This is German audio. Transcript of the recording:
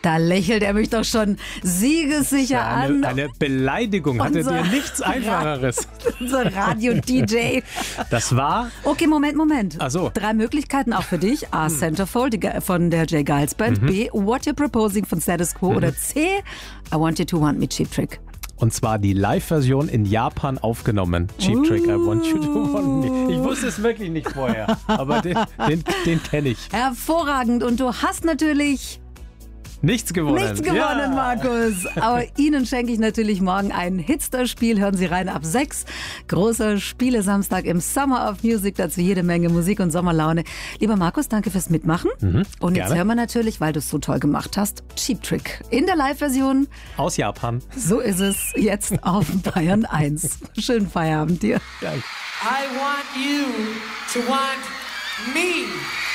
Da lächelt er mich doch schon siegessicher an. Eine Beleidigung. Hattet ihr nichts Einfacheres? Unser Radio-DJ. Das war... Okay, Moment. Ach so. 3 Möglichkeiten auch für dich. A. Centerfold von der Jay Giles Band. B. What You're Proposing von Status Quo. Oder C. I Want You to Want Me, Cheap Trick. Und zwar die Live-Version in Japan aufgenommen. Cheap Trick, I Want You to Want Me. Ich wusste es wirklich nicht vorher, aber den kenne ich. Hervorragend. Und du hast natürlich... Nichts gewonnen. Ja. Markus. Aber Ihnen schenke ich natürlich morgen ein Hitster-Spiel. Hören Sie rein ab 6. Großer Spielesamstag im Summer of Music. Dazu jede Menge Musik und Sommerlaune. Lieber Markus, danke fürs Mitmachen. Und jetzt hören wir natürlich, weil du es so toll gemacht hast, Cheap Trick in der Live-Version. Aus Japan. So ist es jetzt auf Bayern 1. Schönen Feierabend dir. Danke. I want you to want me.